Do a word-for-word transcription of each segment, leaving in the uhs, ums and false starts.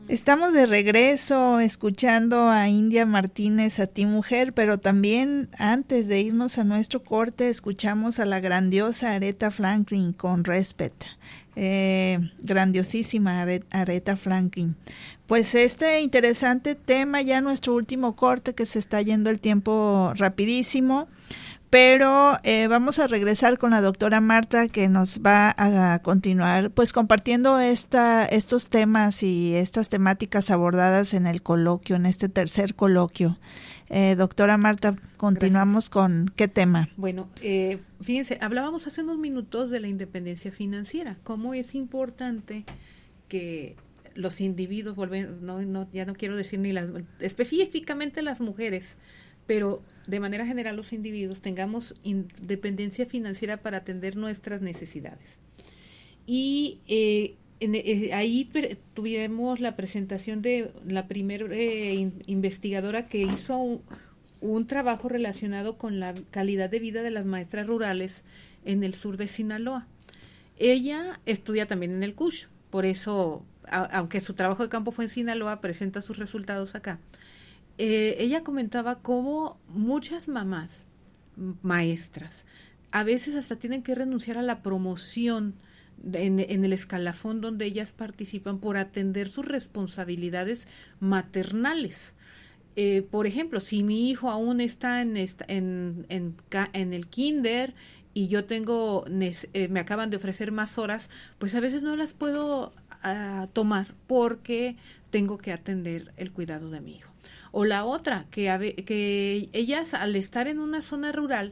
Estamos de regreso escuchando a India Martínez, A ti mujer, pero también antes de irnos a nuestro corte escuchamos a la grandiosa Aretha Franklin con Respect, eh, grandiosísima Aretha Franklin. Pues este interesante tema, ya nuestro último corte, que se está yendo el tiempo rapidísimo. Pero eh, vamos a regresar con la doctora Marta, que nos va a continuar pues compartiendo esta, estos temas y estas temáticas abordadas en el coloquio, en este tercer coloquio. Eh, doctora Marta, continuamos. Gracias. Con ¿qué tema? Bueno, eh, fíjense, hablábamos hace unos minutos de la independencia financiera, cómo es importante que los individuos, vuelven, no, no, ya no quiero decir ni las, específicamente las mujeres, pero de manera general los individuos tengamos independencia financiera para atender nuestras necesidades. Y eh, en, eh, ahí per, tuvimos la presentación de la primera eh, in, investigadora que hizo un, un trabajo relacionado con la calidad de vida de las maestras rurales en el sur de Sinaloa. Ella estudia también en el Cush, por eso, a, aunque su trabajo de campo fue en Sinaloa, presenta sus resultados acá. Eh, ella comentaba cómo muchas mamás, maestras, a veces hasta tienen que renunciar a la promoción en, en el escalafón donde ellas participan por atender sus responsabilidades maternales. Eh, por ejemplo, si mi hijo aún está en, esta, en, en, en el kinder y yo tengo, eh, me acaban de ofrecer más horas, pues a veces no las puedo uh, tomar porque tengo que atender el cuidado de mi hijo. O la otra, que, que ellas al estar en una zona rural,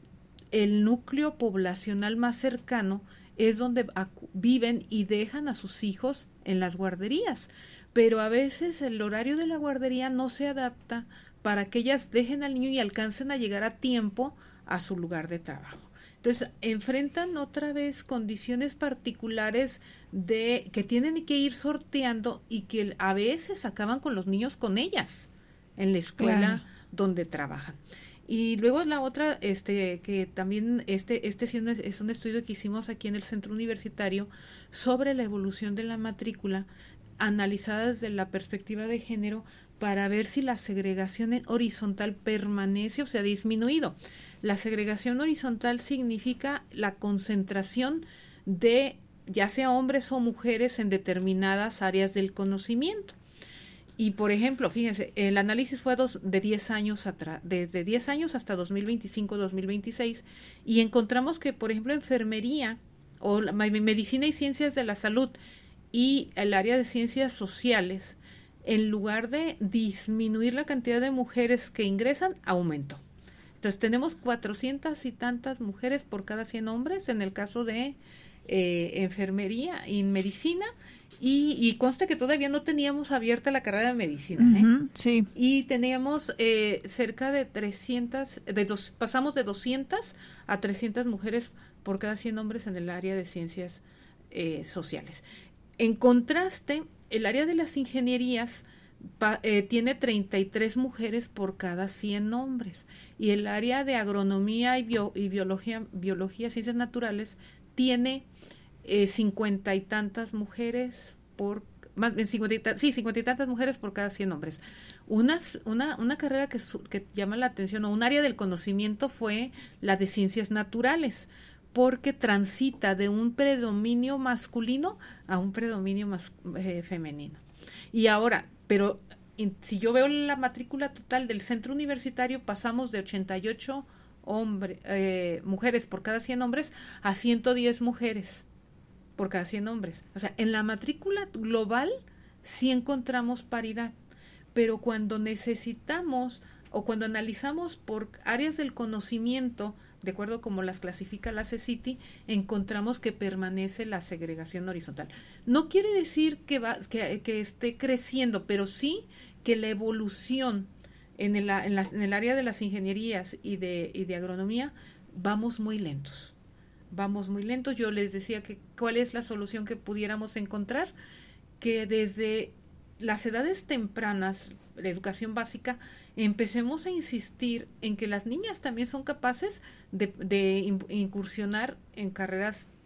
el núcleo poblacional más cercano es donde viven y dejan a sus hijos en las guarderías. Pero a veces el horario de la guardería no se adapta para que ellas dejen al niño y alcancen a llegar a tiempo a su lugar de trabajo. Entonces, enfrentan otra vez condiciones particulares de que tienen que ir sorteando y que a veces acaban con los niños con ellas en la escuela claro. donde trabajan. Y luego la otra, este, que también este, este es un estudio que hicimos aquí en el Centro Universitario sobre la evolución de la matrícula, analizada desde la perspectiva de género, para ver si la segregación horizontal permanece o se ha disminuido. La segregación horizontal significa la concentración de ya sea hombres o mujeres en determinadas áreas del conocimiento. Y, por ejemplo, fíjense, el análisis fue dos, de diez años atrás, desde diez años hasta dos mil veinticinco, dos mil veintiséis, y encontramos que, por ejemplo, enfermería o la, medicina y ciencias de la salud y el área de ciencias sociales, en lugar de disminuir la cantidad de mujeres que ingresan, aumentó. Entonces, tenemos cuatrocientas y tantas mujeres por cada cien hombres en el caso de eh, enfermería y medicina. Y, y consta que todavía no teníamos abierta la carrera de medicina, uh-huh, ¿eh? Sí. Y teníamos eh, cerca de trescientas, de dos, pasamos de doscientas a trescientas mujeres por cada cien hombres en el área de ciencias eh, sociales. En contraste, el área de las ingenierías pa, eh, tiene treinta y tres mujeres por cada cien hombres, y el área de agronomía y, bio, y biología, biología, ciencias naturales, tiene Eh, cincuenta y tantas mujeres por más cincuenta, sí, cincuenta y tantas mujeres por cada cien hombres. Unas, una, una carrera que, su, que llama la atención, o un área del conocimiento, fue la de ciencias naturales, porque transita de un predominio masculino a un predominio más, eh, femenino. Y ahora, pero in, si yo veo la matrícula total del centro universitario, pasamos de ochenta y ocho hombre, eh, mujeres por cada cien hombres a ciento diez mujeres por cada cien hombres. O sea, en la matrícula global sí encontramos paridad, pero cuando necesitamos o cuando analizamos por áreas del conocimiento, de acuerdo como las clasifica la CECITI, encontramos que permanece la segregación horizontal. No quiere decir que, va, que, que esté creciendo, pero sí que la evolución en el, en, la, en el área de las ingenierías y de, y de agronomía vamos muy lentos. Vamos muy lentos. Yo les decía que cuál es la solución que pudiéramos encontrar, que desde las edades tempranas, la educación básica, empecemos a insistir en que las niñas también son capaces de, de incursionar en carreras